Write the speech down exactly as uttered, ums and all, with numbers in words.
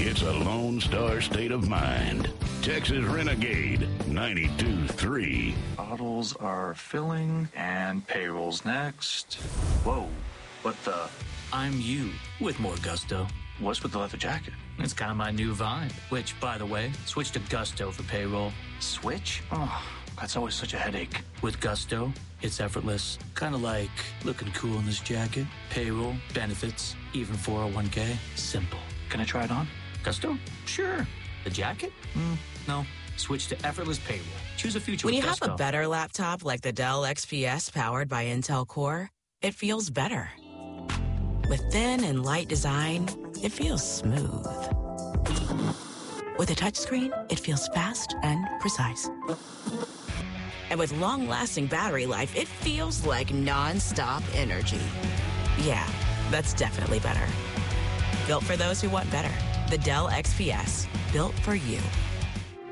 It's a Lone Star state of mind. Texas Renegade ninety-two three. Bottles are filling and payroll's next. Whoa, what the? I'm you with more gusto. What's with the leather jacket? It's kind of my new vibe, which, by the way, switch to Gusto for payroll. Switch? Oh, that's always such a headache. With Gusto, it's effortless. Kind of like looking cool in this jacket. Payroll, benefits, even four oh one k. Simple. Can I try it on? Gusto? Sure. The jacket? Mm, no. Switch to effortless payroll. Choose a future When with you Gusto. have a better laptop like the Dell X P S powered by Intel Core, it feels better. With thin and light design, it feels smooth. With a touchscreen, it feels fast and precise. And with long-lasting battery life, it feels like non-stop energy. Yeah, that's definitely better. Built for those who want better. The Dell X P S, built for you.